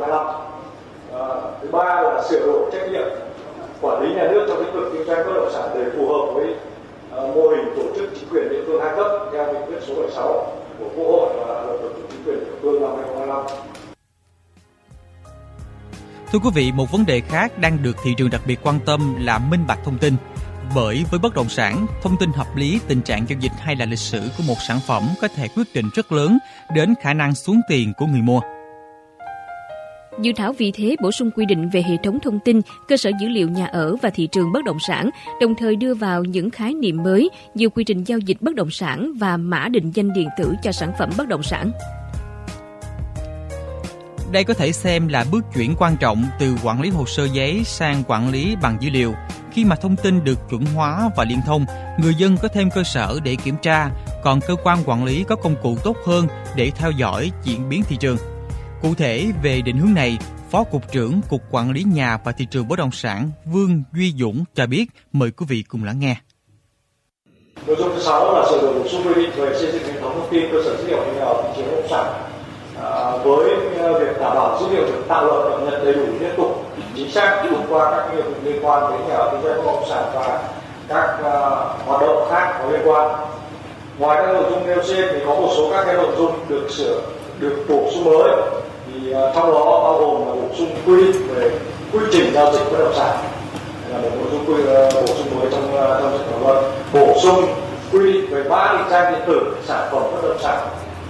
2025. Thứ ba là sửa đổi trách nhiệm quản lý nhà nước trong lĩnh vực kinh doanh bất động sản để phù hợp với mô hình tổ chức chính quyền địa phương hai cấp theo nghị quyết số 76 của Quốc hội và luật tổ chức chính quyền địa phương năm 2025. Thưa quý vị, một vấn đề khác đang được thị trường đặc biệt quan tâm là minh bạch thông tin. Bởi với bất động sản, thông tin hợp lý, tình trạng giao dịch hay là lịch sử của một sản phẩm có thể quyết định rất lớn đến khả năng xuống tiền của người mua. Dự thảo vì thế bổ sung quy định về hệ thống thông tin, cơ sở dữ liệu nhà ở và thị trường bất động sản, đồng thời đưa vào những khái niệm mới như quy trình giao dịch bất động sản và mã định danh điện tử cho sản phẩm bất động sản. Đây có thể xem là bước chuyển quan trọng từ quản lý hồ sơ giấy sang quản lý bằng dữ liệu. Khi mà thông tin được chuẩn hóa và liên thông, người dân có thêm cơ sở để kiểm tra, còn cơ quan quản lý có công cụ tốt hơn để theo dõi diễn biến thị trường. Cụ thể về định hướng này, Phó Cục trưởng Cục Quản lý Nhà và Thị trường Bất động sản Vương Duy Dũng cho biết, mời quý vị cùng lắng nghe. Nội dung thứ 6 là sửa đổi bổ sung quy định về xây dựng hệ thống thông tin cơ sở dữ liệu về nhà ở thị trường bất động sản. Với việc đảm bảo dữ liệu được tạo lập, cập nhật đầy đủ, liên tục, chính xác thông qua các nghiệp vụ liên quan đến nhà ở kinh doanh bất động sản và các hoạt động khác có liên quan. Ngoài các nội dung nêu trên thì có một số các cái nội dung được bổ sung mới, thì trong đó bao gồm là bổ sung quy định về quy trình giao dịch bất động sản, là một nội dung bổ sung mới trong dự thảo luật, bổ sung quy định về mã định danh điện tử sản phẩm bất động sản.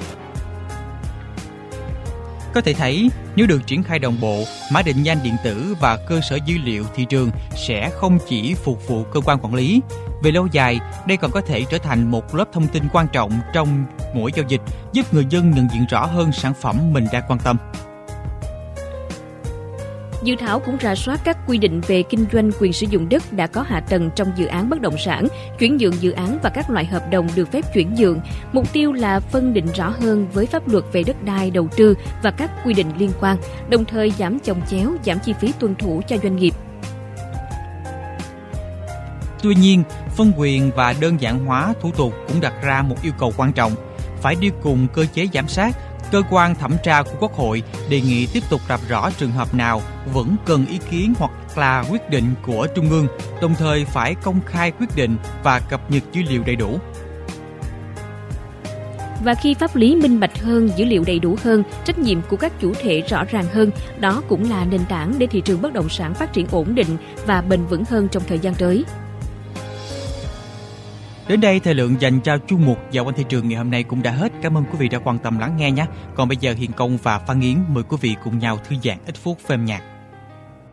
Có thể thấy, nếu được triển khai đồng bộ, mã định danh điện tử và cơ sở dữ liệu thị trường sẽ không chỉ phục vụ cơ quan quản lý. Về lâu dài, đây còn có thể trở thành một lớp thông tin quan trọng trong mỗi giao dịch, giúp người dân nhận diện rõ hơn sản phẩm mình đang quan tâm. Dự thảo cũng rà soát các quy định về kinh doanh quyền sử dụng đất đã có hạ tầng trong dự án bất động sản, chuyển nhượng dự án và các loại hợp đồng được phép chuyển nhượng. Mục tiêu là phân định rõ hơn với pháp luật về đất đai, đầu tư và các quy định liên quan, đồng thời giảm chồng chéo, giảm chi phí tuân thủ cho doanh nghiệp. Tuy nhiên, phân quyền và đơn giản hóa thủ tục cũng đặt ra một yêu cầu quan trọng, phải đi cùng cơ chế giám sát. Cơ quan thẩm tra của Quốc hội đề nghị tiếp tục làm rõ trường hợp nào vẫn cần ý kiến hoặc là quyết định của Trung ương, đồng thời phải công khai quyết định và cập nhật dữ liệu đầy đủ. Và khi pháp lý minh bạch hơn, dữ liệu đầy đủ hơn, trách nhiệm của các chủ thể rõ ràng hơn, đó cũng là nền tảng để thị trường bất động sản phát triển ổn định và bền vững hơn trong thời gian tới. Đến đây, thời lượng dành cho chuyên mục Dạo quanh thị trường ngày hôm nay cũng đã hết. Cảm ơn quý vị đã quan tâm lắng nghe nhé. Còn bây giờ Hiền Công và Phan Yến mời quý vị cùng nhau thư giãn ít phút phim nhạc.